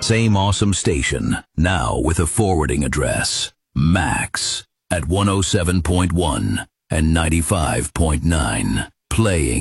Same awesome station, now with a forwarding address. Max at 107.1 and 95.9. Playing